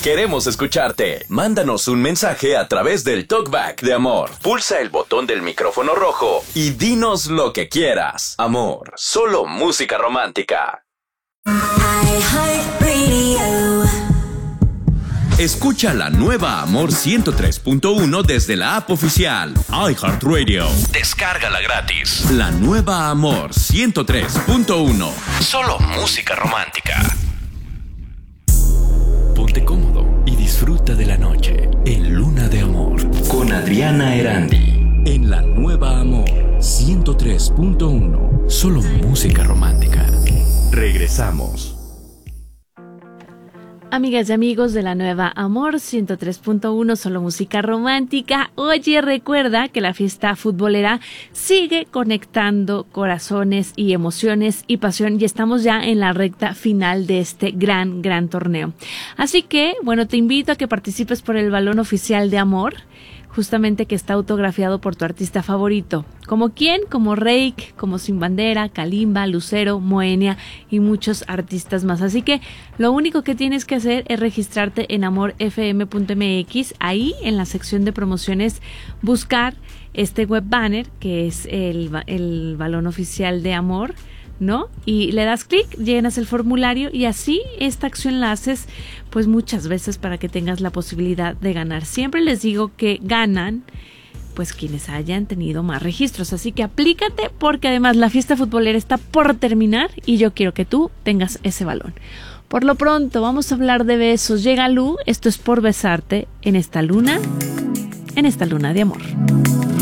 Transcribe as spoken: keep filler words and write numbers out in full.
Queremos escucharte. Mándanos un mensaje a través del Talkback de Amor. Pulsa el botón del micrófono rojo y dinos lo que quieras. Amor, solo música romántica. Escucha la nueva Amor ciento tres punto uno desde la app oficial iHeartRadio. Descárgala gratis. La nueva Amor ciento tres punto uno. Solo música romántica. Ponte cómodo y disfruta de la noche en Luna de Amor con Adriana Erandi. En la nueva Amor ciento tres punto uno. Solo música romántica. Regresamos. Amigas y amigos de la nueva Amor ciento tres punto uno, solo música romántica. Oye, recuerda que la fiesta futbolera sigue conectando corazones y emociones y pasión, y estamos ya en la recta final de este gran, gran torneo. Así que, bueno, te invito a que participes por el balón oficial de Amor, justamente que está autografiado por tu artista favorito. ¿Como quién? Como Reik, como Sin Bandera, Kalimba, Lucero, Moenia y muchos artistas más. Así que lo único que tienes que hacer es registrarte en amor f m punto m x. Ahí en la sección de promociones buscar este web banner que es el, el balón oficial de Amor, ¿no? Y le das clic, llenas el formulario y así esta acción la haces pues muchas veces para que tengas la posibilidad de ganar. Siempre les digo que ganan pues quienes hayan tenido más registros, así que aplícate porque además la fiesta futbolera está por terminar y yo quiero que tú tengas ese balón. Por lo pronto vamos a hablar de besos. Llega Lu, esto es Por Besarte en esta luna, en esta luna de amor.